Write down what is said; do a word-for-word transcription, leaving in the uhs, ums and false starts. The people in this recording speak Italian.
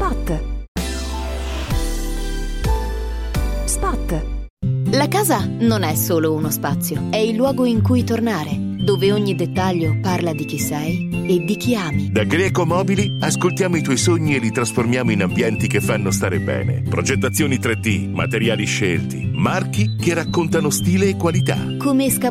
Spot. Spot. La casa non è solo uno spazio, è il luogo in cui tornare, dove ogni dettaglio parla di chi sei e di chi ami. Da Greco Mobili ascoltiamo i tuoi sogni e li trasformiamo in ambienti che fanno stare bene. Progettazioni tre D, materiali scelti, marchi che raccontano stile e qualità. Come